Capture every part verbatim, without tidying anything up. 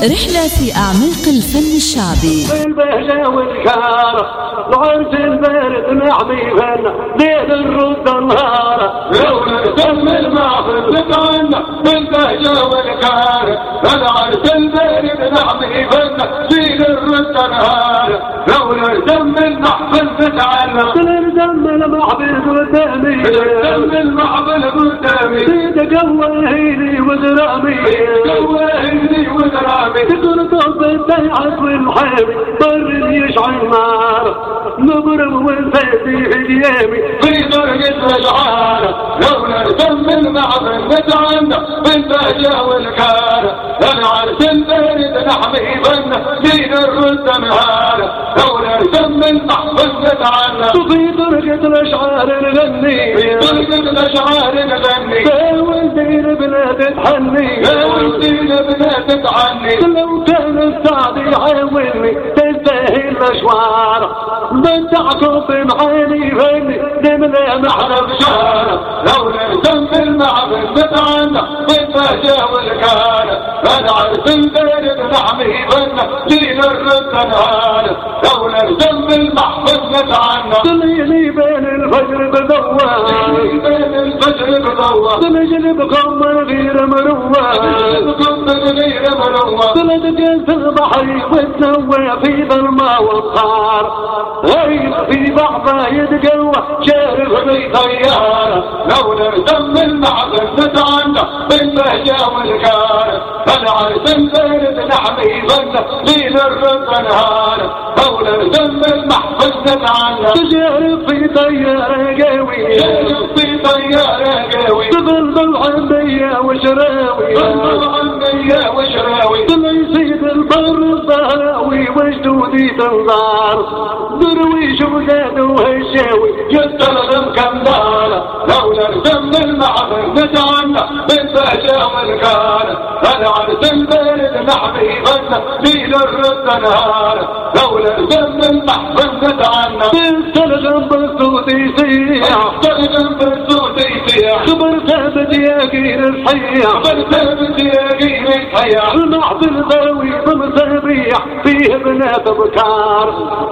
رحلة في أعماق الفن الشعبي. البهجة والكارة العرس البارد نعمي فن ليل الرد النهارة لو نهتم المعبد نتعنى بالبهجة والكارة العرس البارد نعمي فن ليل الرد النهارة لو نهتم المعبد نتعنى نهتم المعبد قدامي نهتم المعبد قدامي تقوهيني وزرامي تقوهيني وزرامي تكون طب البيعة والحامي طر يشعل نار نضرب ونفدي في جيامي في درجة الأشعار لو نهتم المعبد نتعنى بالبهجة والكارة العرس البارد نحمي فن دين الرد نهارة لو نهتم المعبد نتعنى في درجة الأشعار نغني في درجة الأشعار نغني والدين بلاد تحني والدين بلاد تحني لو كان السعد يحاولني تنتهي الأشوار بدعكم في معاني فني نملا محنا بشارة لو نهتم بالمعبد نتعنى بالبهجة والكارة العرس البارد نحمي فن دين الرد نهارة لو نهتم بالمعبد نتعنى تليني بين الفجر بضوى بين الفجر بضوى تنجلبكم من غير مروى تنجلبكم من غير مروى تلتقيت البحر وتسوى في ظلمة والصار هيل في بعضها يتقوى شارف في طيارة لو نهتم المعبد نتعنى بالبهجة والكارة العرس البارد نحمي فن ليل الرد نهارة لو نهتم المحبس نتعنى تشارف في طيارة قوي شارف في طيارة قوي تظل عندي وشراوي تظل عندي وشراوي تليسيد البر الصهراوي وجدودي تنظار درويش وزاد وهشاوي يتلغم كمدارة لو نهتم المعبد نتعنى بالبهجة والكارة العرس البارد نحمي فن ليل الرد نهارة لو نهتم المحبس نتعنى بالتلغم بالصوت يسيح تلغم بالصوت يسيح خبر ثابت يا غير الحياة خبر ثابت يا غير الحياة المحفل ضوي بمسابيح فيه بنات بكار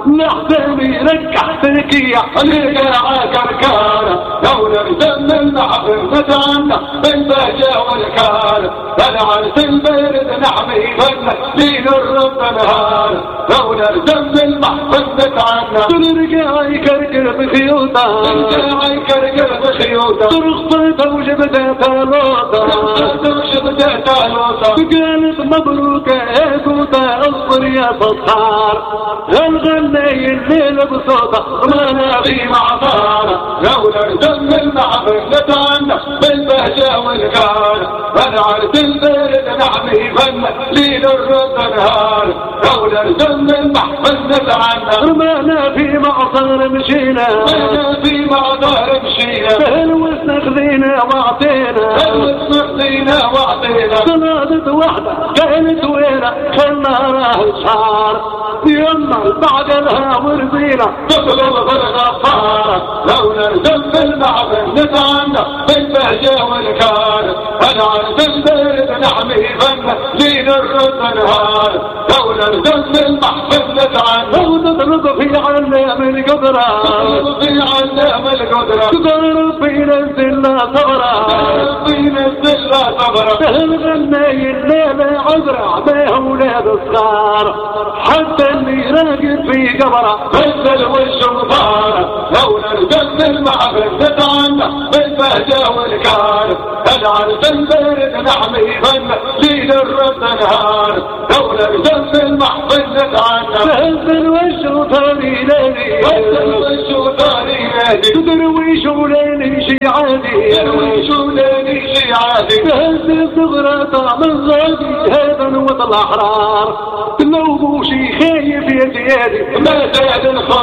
نحتمي ركع تركيع نرجع كركارة لو نهتم المحبس نتعنى بالبهجة والكارة العرس البارد نحمي فن ليل الرد نهارة لو نهتم المحبس نتعنى ترجع يكركر بخيوطة ترجع يكركر بخيوطة ترخص وجبتها تالوطة ترخص وجبتها تالوطة قالت مبروك يا قوطة اصبر يا سطار الغني الليل بصوتة رمانا في معطارة لو نهتم المعبد نتعنى بالبهجة والكارة العرس البارد نحمي فن ليل الرد نهارة لو نهتم المحبس نتعنى رمانا في معطار مشينا رمانا في معطار مشينا فهلوسنا خذينا واعطينا فهلوسنا خذينا واعطينا صنادت وحدة كانت وينة خلنا راه شعار يما بعد لها ورزينا تطلب بالغفارة لو نهتم المعبد نتعنى بالبهجة والكارة العرس البارد نحمي فن ليل الرد نهارة لو نهتم المحبس نتعنى لو تضرب في علام القدرة تضرب في علام القدرة تضرب في نزل صبرة تضرب في نزل صبرة تهلغني الليلة عذرة ما أولاد الصغار حتى اللي راقد في قبره بذل والشمطارة لو نهتم المعبد نتعنى بالبهجة والكارة العرس البارد نحمي فن ليل الرد نهارة لو نهتم المحبس نتعنى بذل والشمطاري نادي بذل والشمطاري نادي تدرويش ولاني شيعاتي تدرويش ولاني شيعاتي بهز صغرى طعم الغادي هذا وط الأحرار لو بوشي خايف يا زيادي ما زاد الخار